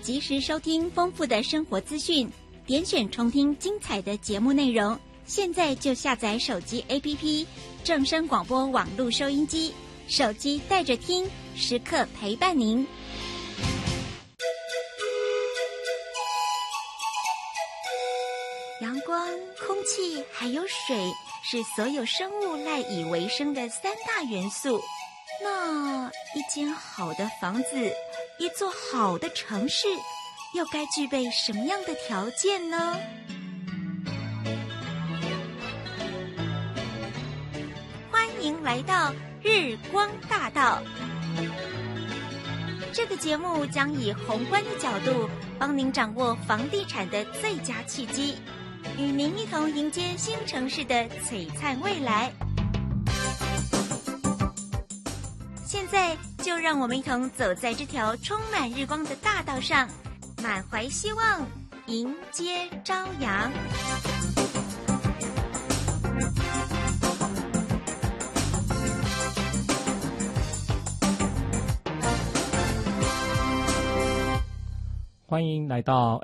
及时收听丰富的生活资讯，点选重听精彩的节目内容。现在就下载手机 APP 正声广播网络收音机，手机带着听，时刻陪伴您。阳光、空气还有水是所有生物赖以为生的三大元素。那一间好的房子，一座好的城市，又该具备什么样的条件呢？欢迎来到日光大道。这个节目将以宏观的角度，帮您掌握房地产的最佳契机，与您一同迎接新城市的璀璨未来。现在就让我们一同走在这条充满日光的大道上，满怀希望，迎接朝阳。 欢迎来到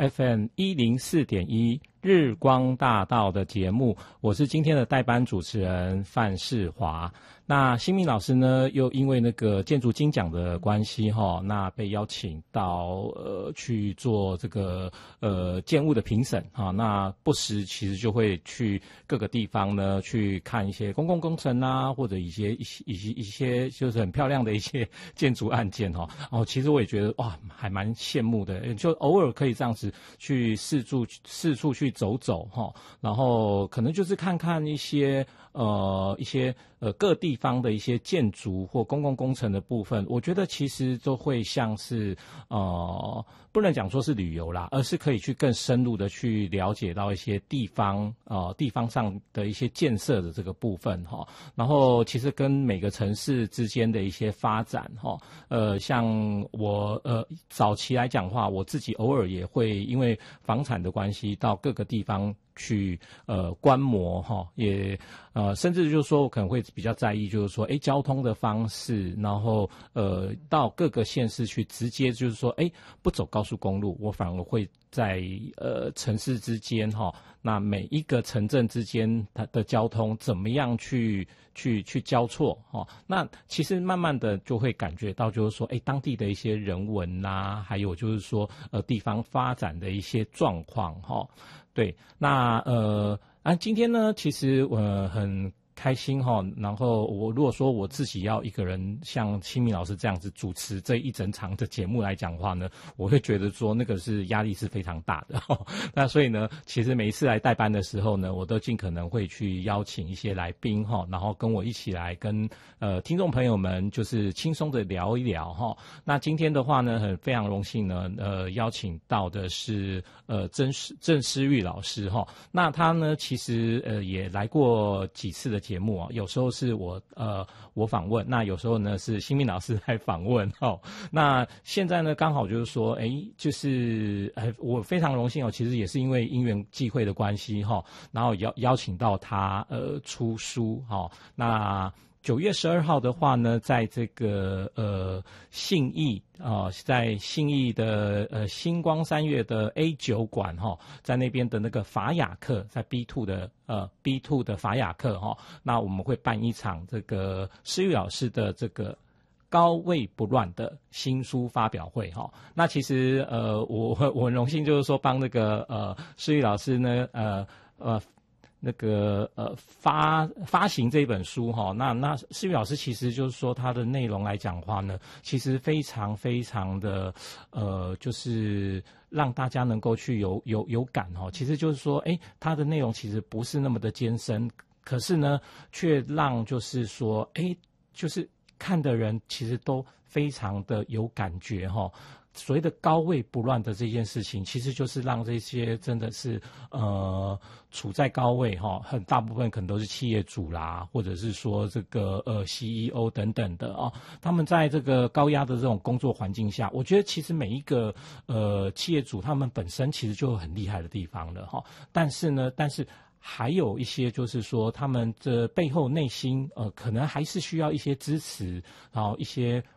FM104.1日光大道的节目，我是今天的代班主持人范世华。那新民老师呢，又因为那个建筑金奖的关系那被邀请到去做这个建物的评审那不时其实就会去各个地方呢去看一些公共工程啊，或者一些就是很漂亮的一些建筑案件其实我也觉得哇，还蛮羡慕的，就偶尔可以这样子去四处去走走然后可能就是看看一些各地方的一些建筑或公共工程的部分，我觉得其实都会像是不能讲说是旅游啦，而是可以去更深入的去了解到一些地方上的一些建设的这个部分然后其实跟每个城市之间的一些发展像我早期来讲话，我自己偶尔也会因为房产的关系到各个地方去观摩也甚至就是说我可能会比较在意就是说交通的方式，然后到各个县市去直接就是说不走高速公路，我反而会在城市之间那每一个城镇之间它的交通怎么样去交错那其实慢慢的就会感觉到就是说当地的一些人文还有就是说地方发展的一些状况对，那今天呢，其实我很开心然后我如果说我自己要一个人像清明老师这样子主持这一整场的节目来讲的话呢，我会觉得说那个是压力是非常大的那所以呢，其实每一次来代班的时候呢，我都尽可能会去邀请一些来宾然后跟我一起来跟听众朋友们就是轻松的聊一聊那今天的话呢，非常荣幸呢邀请到的是郑诗玉老师那他呢其实也来过几次的节目有时候是我访问，那有时候呢是新民老师来访问那现在呢刚好就是说就是我非常荣幸其实也是因为因缘际会的关系然后邀请到他出书那9月12号的话呢，在这个信义在信义的星光三月的 A9 馆在那边的那个法雅克，在 B2 的法雅克那我们会办一场这个诗玉老师的这个高位不乱的新书发表会那其实我很荣幸就是说帮那个诗玉老师呢那个发行这本书那诗玉老师其实就是说他的内容来讲话呢，其实非常非常的就是让大家能够去有感其实就是说他的内容其实不是那么的艰深，可是呢却让就是说就是看的人其实都非常的有感觉所谓的高位不乱的这件事情，其实就是让这些真的是处在高位很大部分可能都是企业主啦，或者是说这个CEO 等等的他们在这个高压的这种工作环境下，我觉得其实每一个企业主他们本身其实就有很厉害的地方了但是还有一些就是说他们的背后内心可能还是需要一些支持，然后一些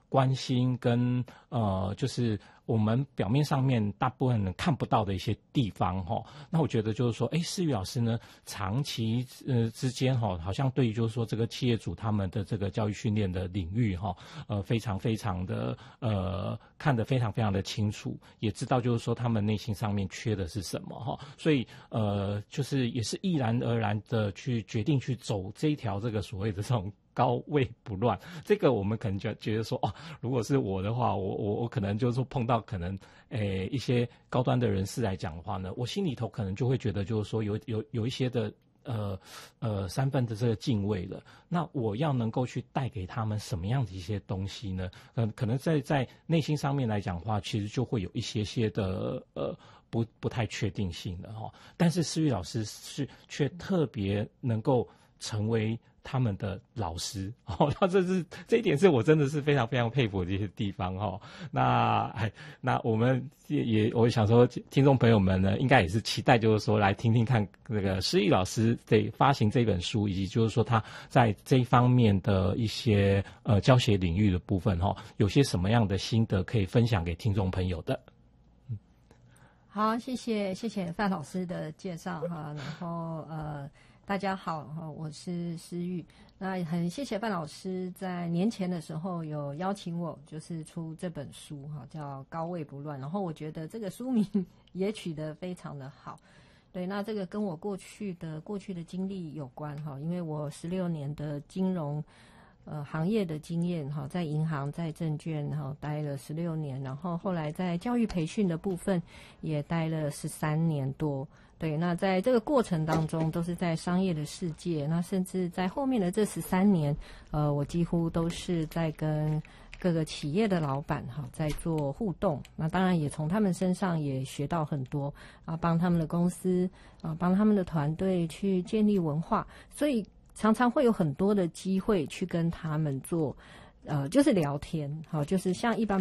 关心跟就是我们表面上面大部分人看不到的一些地方哈。那我觉得就是说，思予老师呢，长期之间哈，好像对于就是说这个企业主他们的这个教育训练的领域哈，非常非常的看得非常非常的清楚，也知道就是说他们内心上面缺的是什么哈，所以就是也是毅然而然的去决定去走这一条这个所谓的这种高位不乱。这个我们可能觉得说如果是我的话，我可能就是说碰到可能一些高端的人士来讲的话呢，我心里头可能就会觉得就是说有一些的三分的这个敬畏了。那我要能够去带给他们什么样的一些东西呢？可能在内心上面来讲的话，其实就会有一些的不太确定性的哈。但是思予老师却特别能够成为他们的老师那这一点是我真的是非常非常佩服的一些地方那我们我想说，听众朋友们呢，应该也是期待就是说来听听看这个思予老师发行这本书，以及就是说他在这一方面的一些教学领域的部分有些什么样的心得可以分享给听众朋友的。 好，谢谢范老师的介绍哈，然后大家好，我是思予。那很谢谢范老师在年前的时候有邀请我，就是出这本书哈，叫《高位不乱》。然后我觉得这个书名也取得非常的好。对，那这个跟我过去的经历有关哈，因为我16年的金融行业的经验哈，在银行、在证券待了16年，然后后来在教育培训的部分也待了13年多。对，那在这个过程当中都是在商业的世界，那甚至在后面的这13年，我几乎都是在跟各个企业的老板在做互动。那当然也从他们身上也学到很多帮他们的公司帮他们的团队去建立文化，所以常常会有很多的机会去跟他们做就是聊天就是像一般